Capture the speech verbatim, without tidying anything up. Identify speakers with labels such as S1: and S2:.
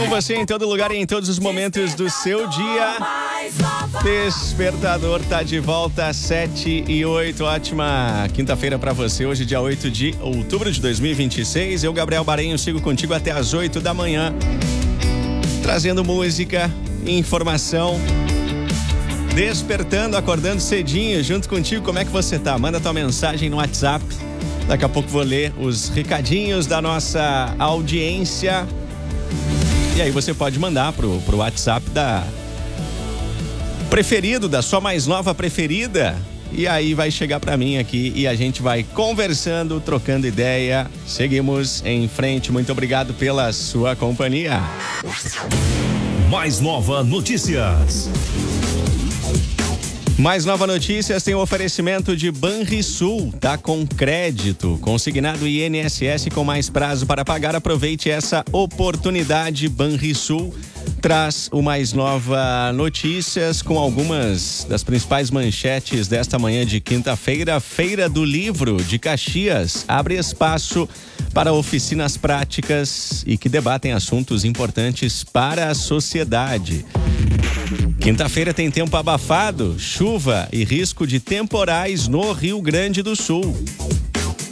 S1: Com você em todo lugar e em todos os momentos do seu dia. Despertador tá de volta às sete e oito. Ótima quinta-feira pra você. Hoje, dia oito de outubro de dois mil e vinte e seis. Eu, Gabriel Barenho, sigo contigo até às oito da manhã. Trazendo música, informação. Despertando, acordando cedinho, junto contigo. Como é que você tá? Manda tua mensagem no WhatsApp. Daqui a pouco vou ler os recadinhos da nossa audiência. E aí você pode mandar pro, pro WhatsApp da preferido, da sua mais nova preferida. E aí vai chegar pra mim aqui e a gente vai conversando, trocando ideia. Seguimos em frente. Muito obrigado pela sua companhia.
S2: Mais Nova Notícias.
S1: Mais Nova Notícias tem o um oferecimento de Banrisul, tá com crédito, consignado I N S S com mais prazo para pagar. Aproveite essa oportunidade. Banrisul traz o Mais Nova Notícias com algumas das principais manchetes desta manhã de quinta-feira. Feira do Livro de Caxias abre espaço para oficinas práticas e que debatem assuntos importantes para a sociedade. Quinta-feira tem tempo abafado, chuva e risco de temporais no Rio Grande do Sul.